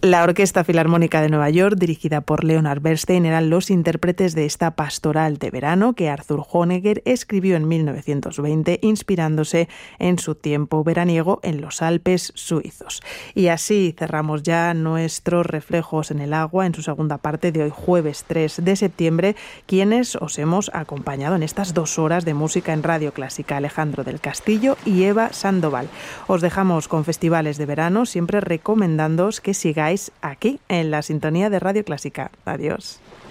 La Orquesta Filarmónica de Nueva York, dirigida por Leonard Bernstein, eran los intérpretes de esta pastoral de verano que Arthur Honegger escribió en 1920, inspirándose en su tiempo veraniego en los Alpes suizos. Y así cerramos ya nuestros Reflejos en el Agua en su segunda parte de hoy, jueves 3 de septiembre, quienes os hemos acompañado en estas 2 horas de música en Radio Clásica, Alejandro del Castillo y Eva Sandoval. Os dejamos con festivales de verano, siempre recomendándoos que sigáis aquí en la sintonía de Radio Clásica. Adiós.